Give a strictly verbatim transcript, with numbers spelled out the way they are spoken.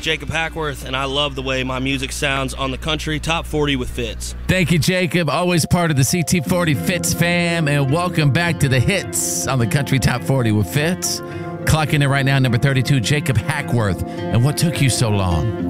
Jacob Hackworth, and I love the way my music sounds on the Country Top forty with Fitz. Thank you, Jacob. Always part of the C T forty Fitz fam, and welcome back to the hits on the Country Top forty with Fitz. Clocking in right now, number thirty-two, Jacob Hackworth. And what took you so long?